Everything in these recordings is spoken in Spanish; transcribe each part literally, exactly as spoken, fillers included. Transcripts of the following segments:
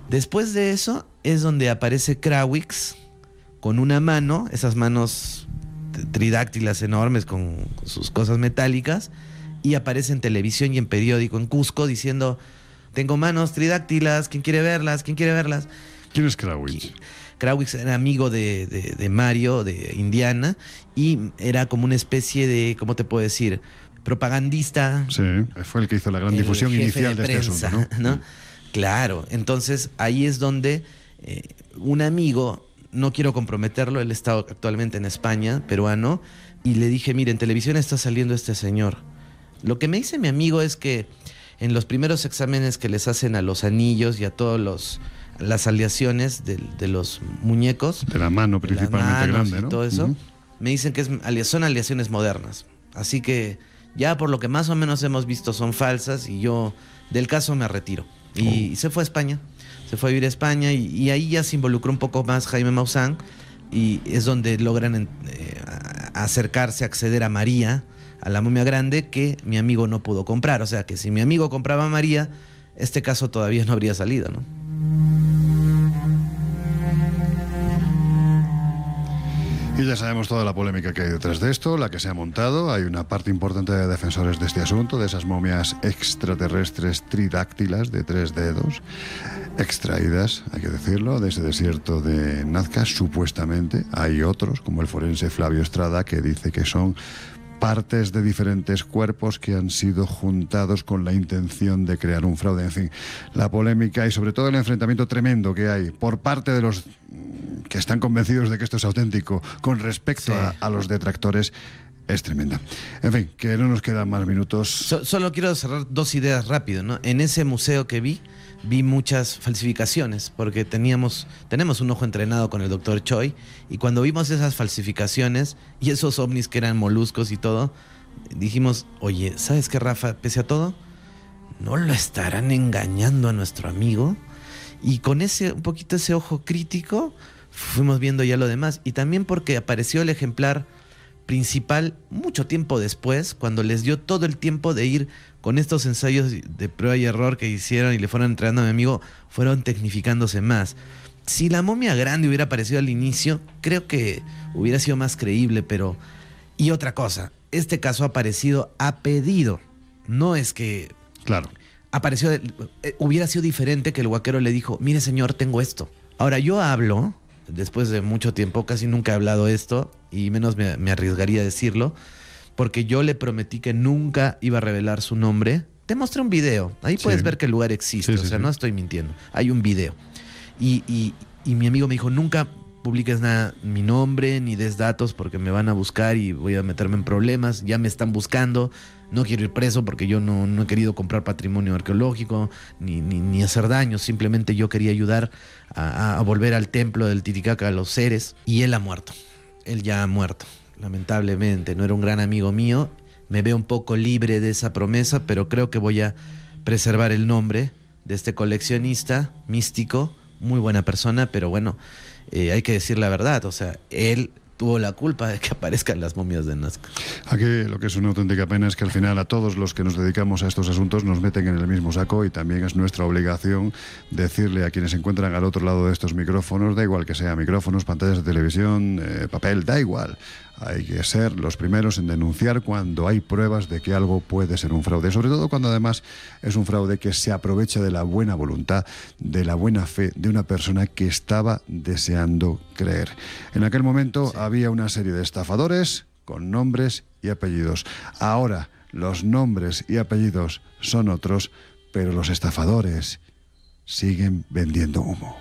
Después de eso es donde aparece Krawicz con una mano, esas manos tridáctilas enormes con sus cosas metálicas, y aparece en televisión y en periódico en Cusco diciendo: tengo manos tridáctilas, ¿quién quiere verlas? ¿Quién quiere verlas? ¿Quién es Krawicz? Krawicz era amigo de, de, de Mario, de Indiana, y era como una especie de, ¿cómo te puedo decir? Propagandista. Sí, fue el que hizo la gran difusión inicial de, de prensa, este asunto, ¿no? ¿no? Claro, entonces ahí es donde eh, un amigo, no quiero comprometerlo, él está actualmente en España, peruano, y le dije: mire, en televisión está saliendo este señor. Lo que me dice mi amigo es que en los primeros exámenes que les hacen a los anillos y a todos los las aleaciones de, de los muñecos, de la mano principalmente grande, ¿no? Todo eso, uh-huh. Me dicen que es, son aleaciones modernas. Así que ya por lo que más o menos hemos visto son falsas, y yo del caso me retiro. Y, oh. y se fue a España, se fue a vivir a España, y, y ahí ya se involucró un poco más Jaime Maussan, y es donde logran eh, acercarse, acceder a María, a la momia grande, que mi amigo no pudo comprar. O sea que si mi amigo compraba a María, este caso todavía no habría salido, ¿no? Y ya sabemos toda la polémica que hay detrás de esto, la que se ha montado. Hay una parte importante de defensores de este asunto, de esas momias extraterrestres tridáctilas de tres dedos, extraídas, hay que decirlo, de ese desierto de Nazca, supuestamente. Hay otros, como el forense Flavio Estrada, que dice que son partes de diferentes cuerpos que han sido juntados con la intención de crear un fraude. En fin, la polémica y sobre todo el enfrentamiento tremendo que hay por parte de los que están convencidos de que esto es auténtico con respecto sí. a, a los detractores es tremenda. En fin, que no nos quedan más minutos. So, solo quiero cerrar dos ideas rápido, ¿no? En ese museo que vi, vi muchas falsificaciones, porque teníamos, tenemos un ojo entrenado con el doctor Choi, y cuando vimos esas falsificaciones y esos ovnis que eran moluscos y todo, dijimos: oye, ¿sabes qué, Rafa? Pese a todo, ¿no lo estarán engañando a nuestro amigo? Y con ese, un poquito ese ojo crítico, fuimos viendo ya lo demás. Y también porque apareció el ejemplar principal mucho tiempo después, cuando les dio todo el tiempo de ir con estos ensayos de prueba y error que hicieron y le fueron entrenando a mi amigo, fueron tecnificándose más. Si la momia grande hubiera aparecido al inicio, creo que hubiera sido más creíble, pero... Y otra cosa, este caso ha aparecido a pedido, no es que... Claro. Apareció, eh, hubiera sido diferente que el huaquero le dijo: mire señor, tengo esto. Ahora yo hablo, después de mucho tiempo, casi nunca he hablado esto, y menos me, me arriesgaría a decirlo, porque yo le prometí que nunca iba a revelar su nombre. Te mostré un video, ahí puedes sí. ver que el lugar existe, sí, sí, o sea, sí. no estoy mintiendo, hay un video. Y, y, y mi amigo me dijo: nunca publiques nada, mi nombre, ni des datos, porque me van a buscar y voy a meterme en problemas, ya me están buscando, no quiero ir preso porque yo no, no he querido comprar patrimonio arqueológico, ni, ni, ni hacer daño, simplemente yo quería ayudar a, a volver al templo del Titicaca a los seres, y él ha muerto, él ya ha muerto, lamentablemente, no era un gran amigo mío, me veo un poco libre de esa promesa, pero creo que voy a preservar el nombre de este coleccionista místico, muy buena persona, pero bueno, eh, hay que decir la verdad, o sea, él tuvo la culpa de que aparezcan las momias de Nazca. Aquí lo que es una auténtica pena es que al final a todos los que nos dedicamos a estos asuntos nos meten en el mismo saco, y también es nuestra obligación decirle a quienes se encuentran al otro lado de estos micrófonos, da igual que sea micrófonos, pantallas de televisión, eh, papel, da igual. Hay que ser los primeros en denunciar cuando hay pruebas de que algo puede ser un fraude, sobre todo cuando además es un fraude que se aprovecha de la buena voluntad, de la buena fe de una persona que estaba deseando creer. En aquel momento sí. había una serie de estafadores con nombres y apellidos. Ahora los nombres y apellidos son otros, pero los estafadores siguen vendiendo humo.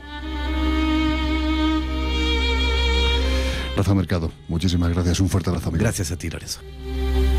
Rafa Mercado, muchísimas gracias. Un fuerte abrazo, amigo. Gracias a ti, Lorenzo.